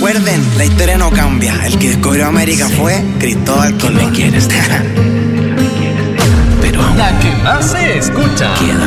Recuerden, la historia no cambia. El que descubrió América fue Cristóbal Colón. Me quieres dejar, pero La que más se escucha. queda